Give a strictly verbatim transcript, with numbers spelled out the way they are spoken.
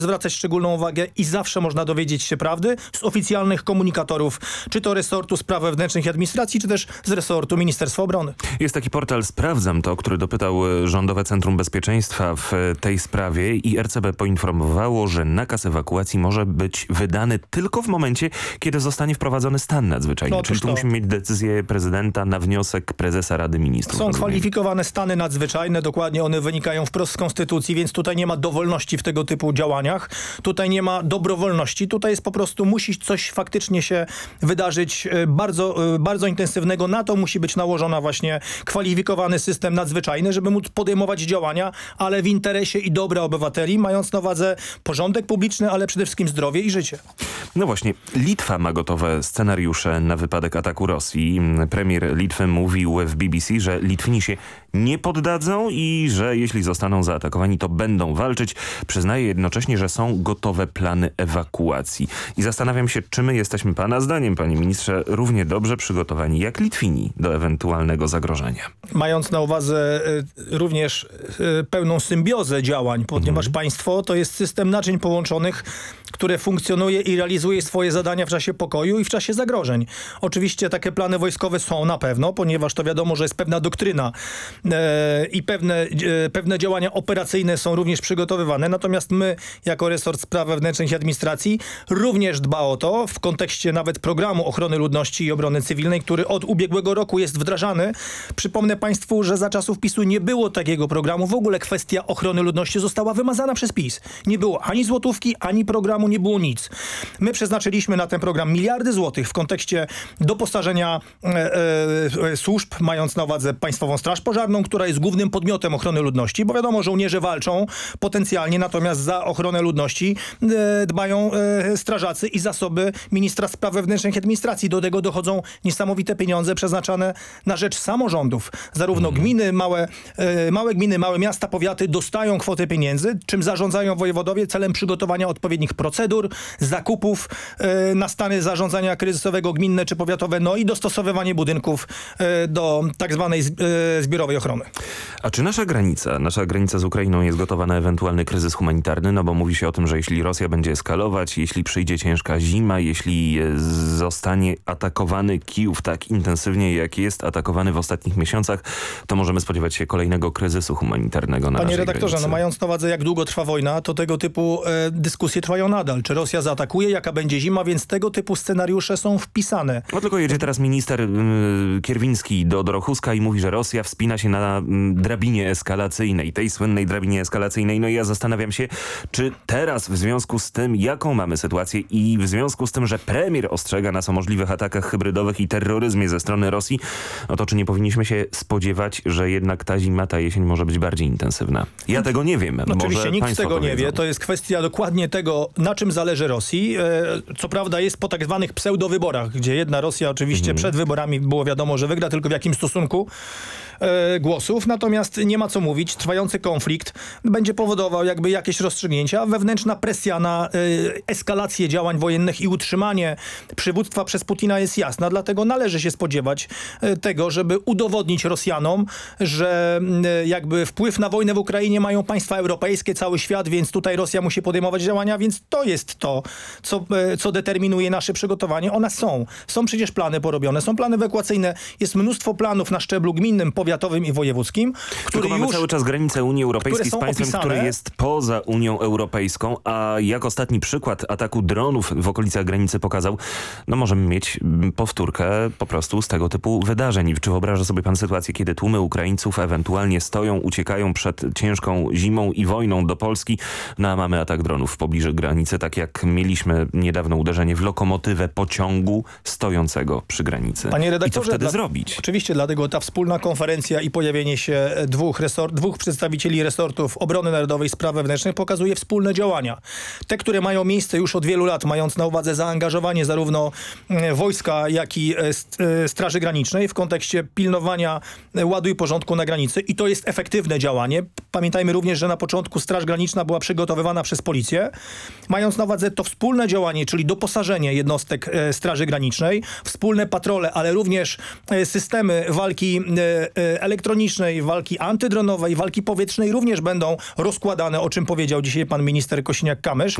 zwracać szczególną uwagę i zawsze można dowiedzieć się prawdy z oficjalnych komunikatorów, czy to resortu spraw wewnętrznych i administracji, czy też z resortu Ministerstwa Obrony. Jest taki portal Sprawdzam to, który dopytał Rządowe Centrum Bezpieczeństwa w tej sprawie i R C B poinformowało, że nakaz ewakuacji może być wydany tylko w momencie, kiedy zostanie wprowadzony stan nadzwyczajny. No, Czyli tu to. musimy mieć decyzję prezydenta na wniosek prezesa Rady Ministrów. Są rozumiem. kwalifikowane stany nadzwyczajne, dokładnie one wynikają wprost z Konstytucji, więc tutaj nie ma dowolności w tego typu działaniach. Tutaj nie ma dobrowolności. Tutaj jest po prostu, musi coś faktycznie się wydarzyć bardzo, bardzo intensywnego. Na to musi być nałożona właśnie kwalifikowany system nadzwyczajny, żeby móc podejmować działania, ale w interesie i dobra obywateli, mając na uwadze porządek publiczny, ale przede wszystkim zdrowie i życie. No właśnie, Litwa ma gotowe scenariusze na wypadek ataku Rosji. Premier Litwy mówił w B B C, że Litwini się nie poddadzą i że jeśli zostaną zaatakowani, to będą walczyć. Przyznaje jednocześnie, że są gotowe plany ewakuacji. I zastanawiam się, czy my jesteśmy pana zdaniem, panie ministrze, równie dobrze przygotowani jak Litwini do ewentualnego zagrożenia. Mając na uwadze y, również y, pełną symbiozę działań, ponieważ mhm. państwo to jest system naczyń połączonych, które funkcjonuje i realizuje swoje zadania w czasie pokoju i w czasie zagrożeń. Oczywiście takie plany wojskowe są na pewno, ponieważ to wiadomo, że jest pewna doktryna e, i pewne, e, pewne działania operacyjne są również przygotowywane. Natomiast my, jako resort spraw wewnętrznych i administracji, również dba o to w kontekście nawet programu ochrony ludności i obrony cywilnej, który od ubiegłego roku jest wdrażany. Przypomnę państwu, że za czasów PiSu nie było takiego programu. W ogóle kwestia ochrony ludności została wymazana przez PiS. Nie było ani złotówki, ani programu, nie było nic. My przeznaczyliśmy na ten program miliardy złotych w kontekście doposażenia e, e, służb, mając na uwadze Państwową Straż Pożarną, która jest głównym podmiotem ochrony ludności, bo wiadomo, żołnierze walczą potencjalnie, natomiast za ochronę ludności e, dbają e, strażacy i zasoby ministra spraw wewnętrznych i administracji. Do tego dochodzą niesamowite pieniądze przeznaczane na rzecz samorządów. Zarówno mm. gminy, małe, e, małe gminy, małe miasta, powiaty dostają kwotę pieniędzy, czym zarządzają wojewodowie celem przygotowania odpowiednich procedur, zakupów e, na stany zarządzania kryzysowego gminne czy powiatowe, no i dostosowywanie budynków e, do tak zwanej z, e, zbiorowej ochrony. A czy nasza granica, nasza granica z Ukrainą jest gotowa na ewentualny kryzys humanitarny? No bo mówi się o tym, że jeśli Rosja będzie eskalować, jeśli przyjdzie ciężka zima, jeśli zostanie atakowany Kijów tak intensywnie, jak jest atakowany w ostatnich miesiącach, to możemy spodziewać się kolejnego kryzysu humanitarnego na Panie naszej redaktorze, granicy. no mając na uwadze, jak długo trwa wojna, to tego typu e, dyskusje trwają nadal. Czy Rosja zaatakuje, jaka będzie zima, więc tego typu scenariusze są wpisane. No tylko jedzie teraz minister y, Kierwiński do Dorochuska i mówi, że Rosja wspina się na y, drabinie eskalacyjnej, tej słynnej drabinie eskalacyjnej. No i ja zastanawiam się, czy teraz w związku z tym, jaką mamy sytuację i w związku z tym, że premier ostrzega nas o możliwych atakach hybrydowych i terroryzmie ze strony Rosji, no to czy nie powinniśmy się spodziewać, że jednak ta zima, ta jesień może być bardziej intensywna? Ja tego nie wiem. No, oczywiście nikt państwo tego powiedzą. nie wie. To jest kwestia dokładnie tego, na czym zależy Rosji. Co prawda jest po tak zwanych pseudowyborach, gdzie jedna Rosja oczywiście mhm. przed wyborami było wiadomo, że wygra, tylko w jakim stosunku e, głosów. Natomiast nie ma co mówić. Trwający konflikt będzie powodował jakby jakieś rozstrzygnięcia. Wewnętrzna presja na e, eskalację działań wojennych i utrzymanie przywództwa przez Putina jest jasna. Dlatego należy się spodziewać e, tego, żeby udowodnić Rosjanom, że e, jakby wpływ na wojnę w Ukrainie mają państwa europejskie, cały świat, więc tutaj Rosja musi podejmować działania, więc to jest to, co, e, co determinuje nasze przygotowanie. One są. Są przecież plany porobione, są plany ewakuacyjne. Jest mnóstwo planów na szczeblu gminnym, powiatowym i wojewódzkim, które Tylko mamy już, cały czas granicę Unii Europejskiej z państwem, opisane. które jest poza Unią Europejską, a jak ostatni przykład ataku dronów w okolicach granicy pokazał, no możemy mieć powtórkę po prostu z tego typu wydarzeń. Czy wyobraża sobie pan sytuację, kiedy tłumy Ukraińców ewentualnie stoją, uciekają przed ciężką zimą i wojną do Polski, no a mamy atak dronów w pobliżu granicy, tak jak mieliśmy niedawno uderzenie w lokomotywę pociągu stojącego przy granicy. Panie redaktorze, I co wtedy dla, zrobić? Oczywiście, dlatego ta wspólna konferencja i pojawienie się dwóch, resort, dwóch przedstawicieli resortów obrony narodowej i spraw wewnętrznych pokazuje wspólne działania. Te, które mają miejsce już od wielu lat, mając na uwadze zaangażowanie zarówno wojska, jak i Straży Granicznej w kontekście pilnowania ładu i porządku na granicy. I to jest efektywne działanie. Pamiętajmy również, że na początku Straż Graniczna była przygotowywana przez policję. Mając na uwadze to wspólne działanie, czyli doposażenie jednostek Straży Granicznej, wspólne patrole, ale również systemy walki elektronicznej, walki antydronowej, walki powietrznej również będą rozkładane, o czym powiedział dzisiaj pan minister Kosiniak-Kamysz.